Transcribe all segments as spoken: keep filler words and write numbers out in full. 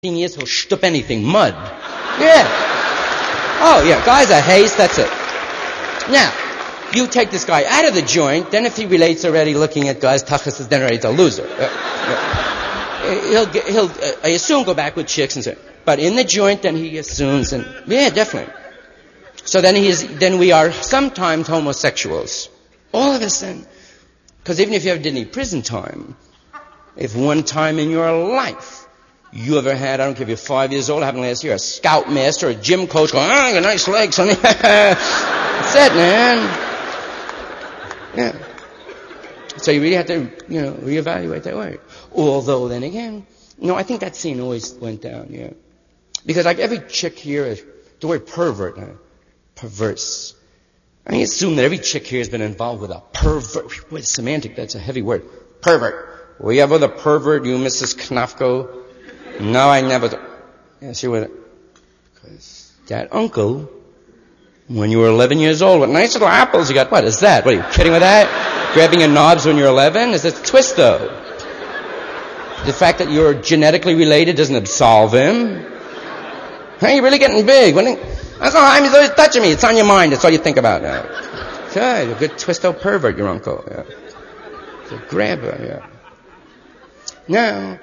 years, he'll shtup anything. Mud. Yeah. Oh, yeah. Guy's a haste, that's it. Now, you take this guy out of the joint, then if he relates already looking at guys, tachas, then already he's a loser. Uh, uh, he'll, get, he'll uh, I assume, go back with chicks and so. But in the joint, then he assumes, and yeah, definitely. So then he is, then we are sometimes homosexuals. All of us then. Because even if you ever did any prison time, if one time in your life you ever had, I don't care if you're five years old, happened last year, a scoutmaster, a gym coach going, ah, oh, you got nice legs, honey. That's it, man. Yeah. So you really have to, you know, reevaluate that way. Although, then again, no, I think that scene always went down, yeah. Because like every chick here, the word pervert, uh, perverse. I mean, assume that every chick here has been involved with a pervert. Wait, semantic, that's a heavy word. Pervert. Were you ever the pervert, you Missus Knafko? No, I never. Th- yeah, see what? Because that uncle, when you were eleven years old, with nice little apples, you got, what is that? What, are you kidding with that? Grabbing your knobs when you're eleven? Is that twist, though? The fact that you're genetically related doesn't absolve him. Hey, you're really getting big. When he, that's all right, he's always touching me. It's on your mind. That's all you think about now. Good, a good twisto pervert, your uncle. Yeah. It's a grabber, yeah. Now,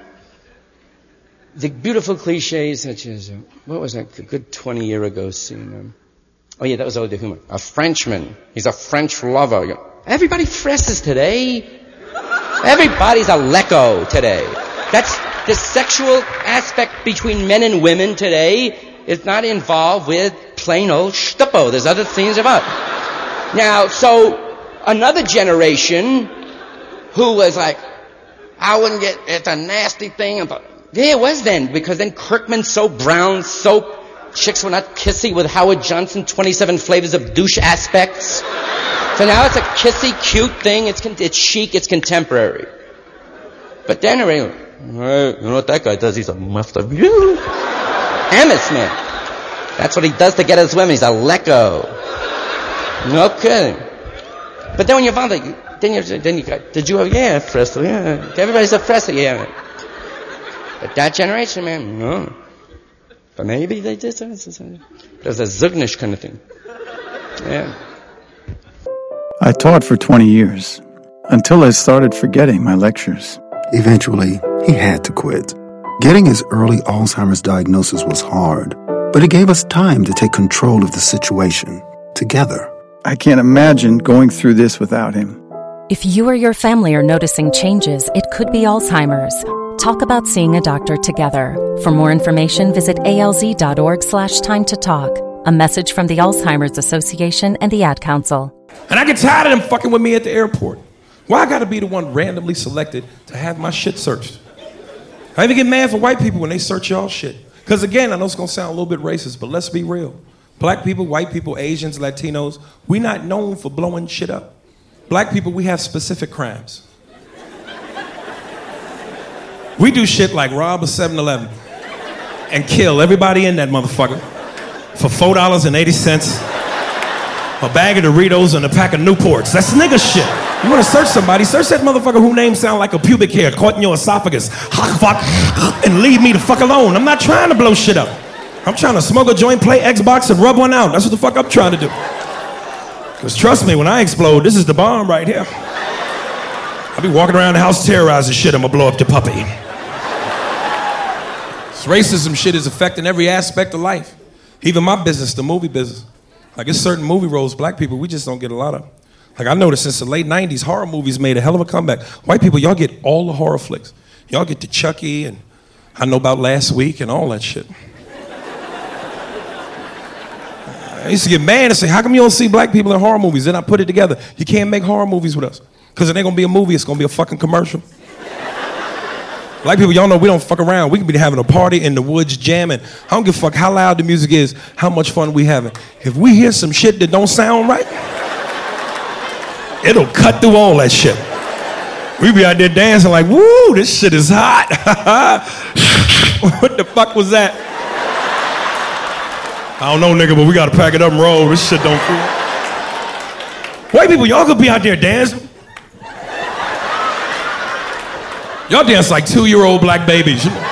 the beautiful cliches such as, uh, what was that, a good twenty year ago scene? Um, oh yeah, that was all the humor. A Frenchman. He's a French lover. You know, everybody fresses today. Everybody's a lecco today. That's the sexual aspect between men and women today is not involved with plain old shtupo. There's other things about. Now, so another generation who was like, I wouldn't get, it's a nasty thing. But yeah, it was then, because then Kirkman soap, Brown soap, chicks were not kissy with Howard Johnson, twenty-seven flavors of douche aspects. So now it's a kissy, cute thing. It's it's chic. It's contemporary. But then, hey, you know what that guy does? He's a master. Amos, man. That's what he does to get his women. He's a lecco. No kidding. But then when you found that, then you then you got, did you have yeah, Fresco, yeah. Everybody's a Fresco, yeah. But that generation, man, no. But maybe they did. It was a Zugnish kind of thing. Yeah. I taught for twenty years, until I started forgetting my lectures. Eventually, he had to quit. Getting his early Alzheimer's diagnosis was hard, but it gave us time to take control of the situation, together. I can't imagine going through this without him. If you or your family are noticing changes, it could be Alzheimer's. Talk about seeing a doctor together. For more information, visit alz.org slash time to talk. A message from the Alzheimer's Association and the Ad Council. And I get tired of them fucking with me at the airport. Why I gotta be the one randomly selected to have my shit searched? I even get mad for white people when they search y'all shit. Because again, I know it's gonna sound a little bit racist, but let's be real. Black people, white people, Asians, Latinos, we're not known for blowing shit up. Black people, we have specific crimes. We do shit like rob a seven eleven and kill everybody in that motherfucker for four dollars and eighty cents, a bag of Doritos and a pack of Newports. That's nigga shit. You wanna search somebody, search that motherfucker whose name sound like a pubic hair caught in your esophagus, and leave me the fuck alone. I'm not trying to blow shit up. I'm trying to smoke a joint, play Xbox, and rub one out. That's what the fuck I'm trying to do. Because trust me, when I explode, this is the bomb right here. I'll be walking around the house terrorizing shit, I'm gonna blow up the puppy. This racism shit is affecting every aspect of life. Even my business, the movie business. Like, it's certain movie roles, black people, we just don't get a lot of. Like, I noticed since the late nineties, horror movies made a hell of a comeback. White people, y'all get all the horror flicks. Y'all get the Chucky and I Know About Last Week and all that shit. I used to get mad and say, how come you don't see black people in horror movies? Then I put it together. You can't make horror movies with us. Because it ain't going to be a movie, it's going to be a fucking commercial. Black people, y'all know we don't fuck around. We can be having a party in the woods jamming. I don't give a fuck how loud the music is, how much fun we having. If we hear some shit that don't sound right, it'll cut through all that shit. We be out there dancing like, woo, this shit is hot. What the fuck was that? I don't know, nigga, but we gotta pack it up and roll. This shit don't feel. White people, y'all could be out there dancing. Y'all dance like two-year-old black babies.